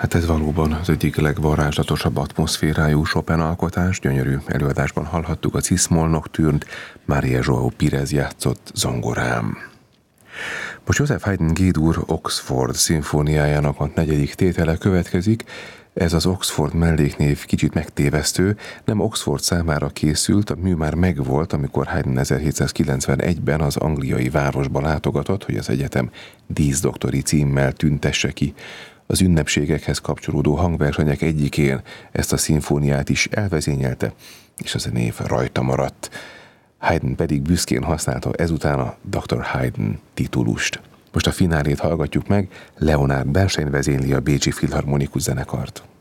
Hát ez valóban az egyik legvarázslatosabb atmoszférájú Chopin alkotás, gyönyörű előadásban hallhattuk a Cis-moll nocturne-t, Maria João Pires játszott zongorán. Most Joseph Haydn G-dur Oxford szimfóniájának a 4. tétele következik. Ez az Oxford melléknév kicsit megtévesztő, nem Oxford számára készült, a mű már megvolt, amikor Haydn 1791-ben az angliai városba látogatott, hogy az egyetem díszdoktori címmel tüntesse ki. Az ünnepségekhez kapcsolódó hangversenyek egyikén ezt a szimfóniát is elvezényelte, és az a név rajta maradt. Haydn pedig büszkén használta ezután a Dr. Haydn titulust. Most a finálét hallgatjuk meg, Leonard Bernstein vezényli a Bécsi Filharmonikus Zenekart.